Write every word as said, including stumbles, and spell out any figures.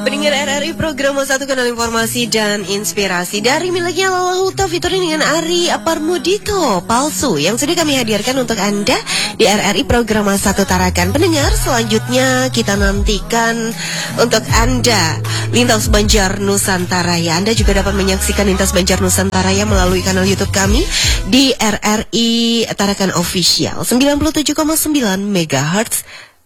Pendengar R R I program satu kanal informasi dan inspirasi dari miliknya Lala Huta featuring dengan Ari Aparmudito Palsu yang sudah kami hadirkan untuk Anda di R R I program satu Tarakan. Pendengar, selanjutnya kita nantikan untuk Anda Lintas Banjar Nusantara ya. Anda juga dapat menyaksikan Lintas Banjar Nusantara ya melalui kanal YouTube kami di R R I Tarakan Official sembilan puluh tujuh koma sembilan megahertz